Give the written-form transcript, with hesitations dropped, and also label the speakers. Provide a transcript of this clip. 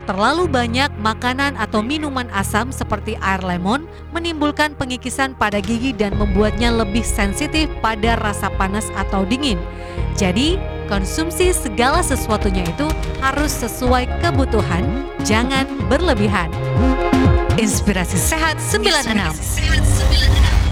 Speaker 1: Terlalu banyak makanan atau minuman asam seperti air lemon menimbulkan pengikisan pada gigi dan membuatnya lebih sensitif pada rasa panas atau dingin. Jadi, konsumsi segala sesuatunya itu harus sesuai kebutuhan, jangan berlebihan. Inspirasi Sehat 96.